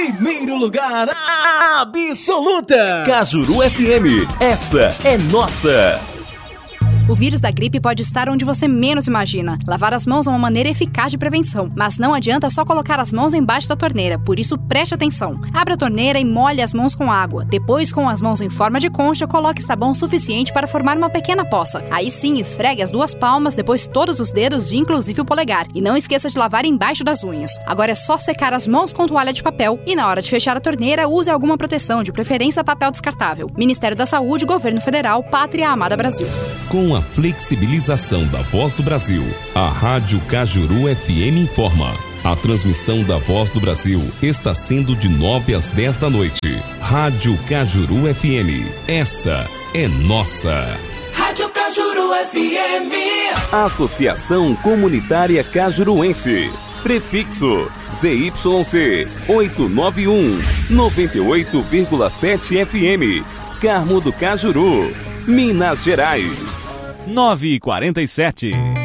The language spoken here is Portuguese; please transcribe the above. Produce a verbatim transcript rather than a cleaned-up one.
Primeiro lugar absoluta. Cajuru F M, essa é nossa. O vírus da gripe pode estar onde você menos imagina. Lavar as mãos é uma maneira eficaz de prevenção, mas não adianta só colocar as mãos embaixo da torneira, por isso preste atenção. Abra a torneira e molhe as mãos com água. Depois, com as mãos em forma de concha, coloque sabão suficiente para formar uma pequena poça. Aí sim, esfregue as duas palmas, depois todos os dedos, inclusive o polegar. E não esqueça de lavar embaixo das unhas. Agora é só secar as mãos com toalha de papel e na hora de fechar a torneira, use alguma proteção, de preferência papel descartável. Ministério da Saúde, Governo Federal, Pátria Amada Brasil. Com a flexibilização da Voz do Brasil, a Rádio Cajuru F M informa. A transmissão da Voz do Brasil está sendo de nove às dez da noite. Rádio Cajuru F M, essa é nossa. Rádio Cajuru F M. Associação Comunitária Cajuruense. Prefixo Z Y C oitocentos e noventa e um, noventa e oito vírgula sete F M. Carmo do Cajuru, Minas Gerais. nove e quarenta e sete.